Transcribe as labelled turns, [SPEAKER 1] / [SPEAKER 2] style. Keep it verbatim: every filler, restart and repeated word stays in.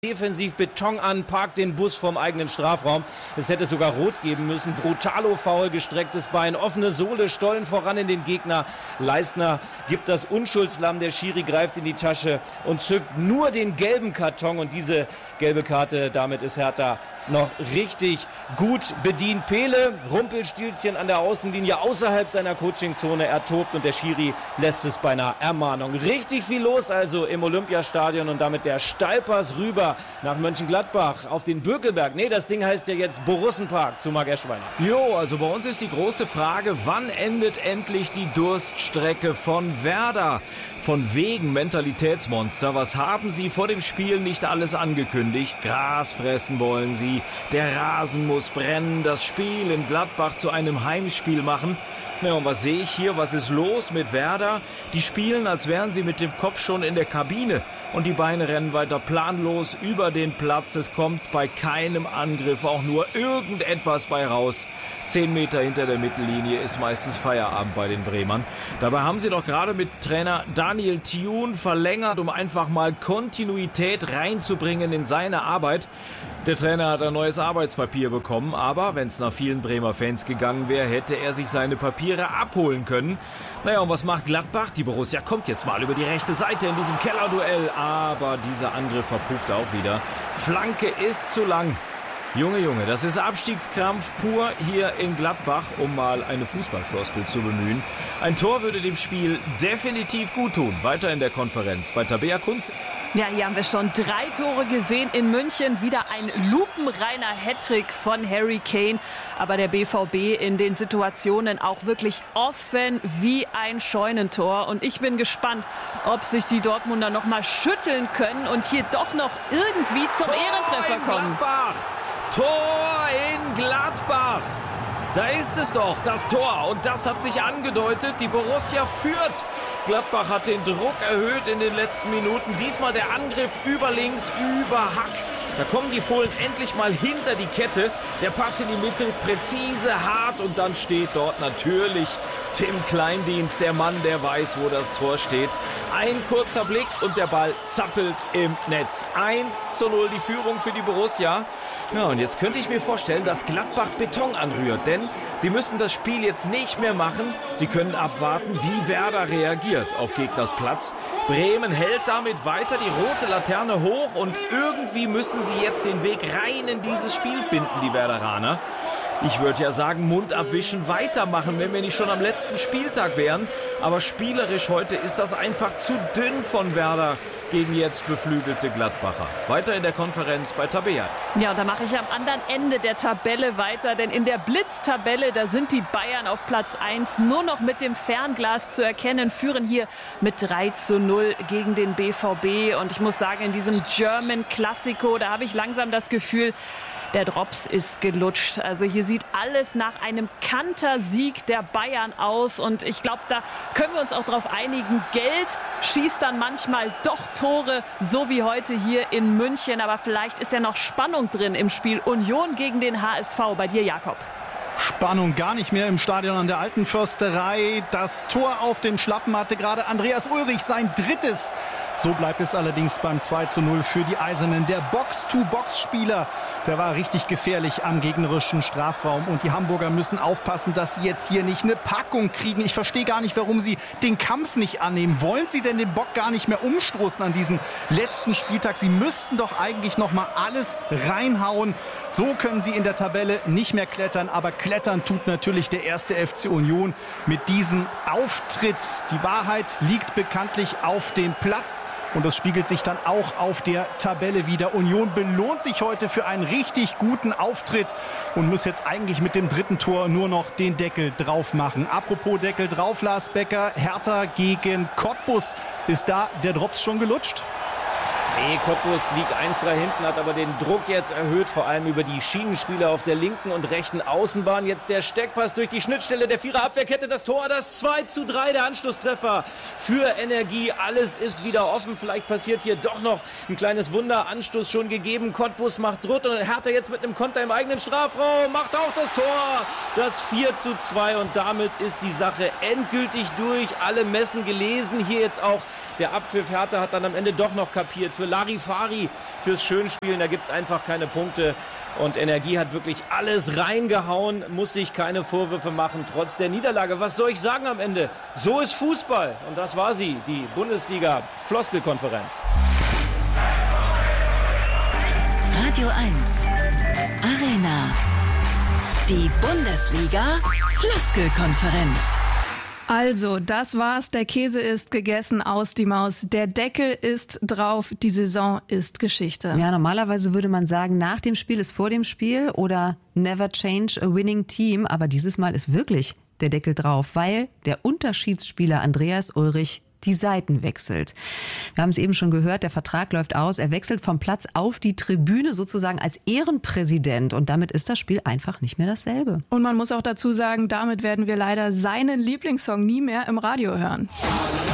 [SPEAKER 1] defensiv Beton an, parkt den Bus vom eigenen Strafraum. Es hätte sogar rot geben müssen. Brutalo-Foul, gestrecktes Bein, offene Sohle, Stollen voran in den Gegner. Leistner gibt das Unschuldslamm, der Schiri greift in die Tasche und zückt nur den gelben Karton. Und diese gelbe Karte, damit ist Hertha noch richtig gut bedient. Pele, Rumpelstilzchen an der Außenlinie außerhalb seiner Coachingzone. Er tobt und der Schiri lässt es bei einer Ermahnung. Richtig viel los also im Olympiastadion und damit der Steilpass rüber nach Mönchengladbach auf den Bökelberg. Nee, das Ding heißt ja jetzt Borussenpark zu Marc Eschweiner.
[SPEAKER 2] Jo, also bei uns ist die große Frage, wann endet endlich die Durststrecke von Werder? Von wegen Mentalitätsmonster. Was haben sie vor dem Spiel nicht alles angekündigt? Gras fressen wollen sie. Der Rasen muss brennen. Das Spiel in Gladbach zu einem Heimspiel machen. Ja, und was sehe ich hier? Was ist los mit Werder? Die spielen, als wären sie mit dem Kopf schon in der Kabine. Und die Beine rennen weiter planlos über den Platz. Es kommt bei keinem Angriff auch nur irgendetwas bei raus. Zehn Meter hinter der Mittellinie ist meistens Feierabend bei den Bremern. Dabei haben sie doch gerade mit Trainer Daniel Thioune verlängert, um einfach mal Kontinuität reinzubringen in seine Arbeit. Der Trainer hat ein neues Arbeitspapier bekommen, aber wenn es nach vielen Bremer Fans gegangen wäre, hätte er sich seine Papiere abholen können. Naja, und was macht Gladbach? Die Borussia kommt jetzt mal über die rechte Seite in diesem Kellerduell, aber dieser Angriff verpufft auch wieder. Flanke ist zu lang. Junge, Junge, das ist Abstiegskrampf pur hier in Gladbach, um mal eine Fußballfloskel zu bemühen. Ein Tor würde dem Spiel definitiv gut tun. Weiter in der Konferenz bei Tabea Kunz.
[SPEAKER 3] Ja, hier haben wir schon drei Tore gesehen in München. Wieder ein lupenreiner Hattrick von Harry Kane. Aber der B V B in den Situationen auch wirklich offen wie ein Scheunentor. Und ich bin gespannt, ob sich die Dortmunder noch mal schütteln können und hier doch noch irgendwie zum
[SPEAKER 2] Tor
[SPEAKER 3] Ehrentreffer
[SPEAKER 2] in
[SPEAKER 3] kommen.
[SPEAKER 2] Gladbach. Tor in Gladbach. Da ist es doch, das Tor. Und das hat sich angedeutet. Die Borussia führt. Gladbach hat den Druck erhöht in den letzten Minuten. Diesmal der Angriff über links, über Hack. Da kommen die Fohlen endlich mal hinter die Kette. Der Pass in die Mitte, präzise, hart. Und dann steht dort natürlich Tim Kleindienst, der Mann, der weiß, wo das Tor steht. Ein kurzer Blick und der Ball zappelt im Netz. eins zu null die Führung für die Borussia. Ja, und jetzt könnte ich mir vorstellen, dass Gladbach Beton anrührt. Denn sie müssen das Spiel jetzt nicht mehr machen. Sie können abwarten, wie Werder reagiert auf Gegners Platz. Bremen hält damit weiter die rote Laterne hoch. Und irgendwie müssen sie jetzt den Weg rein in dieses Spiel finden, die Werderaner. Ich würde ja sagen, Mund abwischen, weitermachen, wenn wir nicht schon am letzten Spieltag wären. Aber spielerisch heute ist das einfach zu dünn von Werder gegen jetzt beflügelte Gladbacher. Weiter in der Konferenz bei Tabea.
[SPEAKER 3] Ja, da mache ich am anderen Ende der Tabelle weiter, denn in der Blitztabelle, da sind die Bayern auf Platz eins nur noch mit dem Fernglas zu erkennen, führen hier mit drei zu null gegen den B V B. Und ich muss sagen, in diesem German Classico, da habe ich langsam das Gefühl, der Drops ist gelutscht. Also hier sieht alles nach einem Kantersieg der Bayern aus. Und ich glaube, da können wir uns auch darauf einigen. Geld schießt dann manchmal doch Tore, so wie heute hier in München. Aber vielleicht ist ja noch Spannung drin im Spiel Union gegen den H S V. Bei dir, Jakob.
[SPEAKER 4] Spannung gar nicht mehr im Stadion an der Alten Försterei. Das Tor auf dem Schlappen hatte gerade Andreas Ulrich sein drittes. So bleibt es allerdings beim zwei zu null für die Eisernen. Der Box-to-Box-Spieler, der war richtig gefährlich am gegnerischen Strafraum. Und die Hamburger müssen aufpassen, dass sie jetzt hier nicht eine Packung kriegen. Ich verstehe gar nicht, warum sie den Kampf nicht annehmen. Wollen sie denn den Bock gar nicht mehr umstoßen an diesem letzten Spieltag? Sie müssten doch eigentlich noch mal alles reinhauen. So können sie in der Tabelle nicht mehr klettern. Aber klettern tut natürlich der erste F C Union mit diesem Auftritt. Die Wahrheit liegt bekanntlich auf dem Platz. Und das spiegelt sich dann auch auf der Tabelle wieder. Union belohnt sich heute für einen richtig guten Auftritt und muss jetzt eigentlich mit dem dritten Tor nur noch den Deckel drauf machen. Apropos Deckel drauf, Lars Becker, Hertha gegen Cottbus. Ist da der Drops schon gelutscht?
[SPEAKER 1] Nee, Cottbus liegt eins drei hinten, hat aber den Druck jetzt erhöht, vor allem über die Schienenspieler auf der linken und rechten Außenbahn. Jetzt der Steckpass durch die Schnittstelle der Vierer-Abwehrkette, das Tor, das zwei zu drei, der Anschlusstreffer für Energie. Alles ist wieder offen, vielleicht passiert hier doch noch ein kleines Wunder. Anstoß schon gegeben, Cottbus macht Druck und Hertha jetzt mit einem Konter im eigenen Strafraum, macht auch das Tor, das vier zu zwei und damit ist die Sache endgültig durch. Alle Messen gelesen, hier jetzt auch der Abpfiff. Hertha hat dann am Ende doch noch kapiert, für Larifari, fürs Schönspielen. Da gibt es einfach keine Punkte. Und Energie hat wirklich alles reingehauen, muss sich keine Vorwürfe machen, trotz der Niederlage. Was soll ich sagen am Ende? So ist Fußball. Und das war sie, die Bundesliga-Floskelkonferenz.
[SPEAKER 5] Radio eins. Arena. Die Bundesliga-Floskelkonferenz.
[SPEAKER 6] Also, das war's. Der Käse ist gegessen, aus die Maus. Der Deckel ist drauf. Die Saison ist Geschichte.
[SPEAKER 7] Ja, normalerweise würde man sagen, nach dem Spiel ist vor dem Spiel oder never change a winning team. Aber dieses Mal ist wirklich der Deckel drauf, weil der Unterschiedsspieler Andreas Ulrich die Seiten wechselt. Wir haben es eben schon gehört, der Vertrag läuft aus. Er wechselt vom Platz auf die Tribüne sozusagen als Ehrenpräsident. Und damit ist das Spiel einfach nicht mehr dasselbe.
[SPEAKER 6] Und man muss auch dazu sagen, damit werden wir leider seinen Lieblingssong nie mehr im Radio hören.